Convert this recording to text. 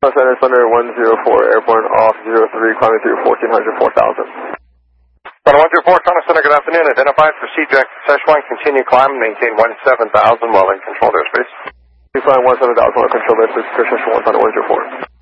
Center Thunder 104, airborne off 03, climbing through 1400, 4000. Thunder 104, Toronto Center, good afternoon. Identified for CJAC Szechuan, continue climb, maintain 17,000 while in controlled airspace. Flying 17,000 while controlled airspace, Szechuan, Thunder 104.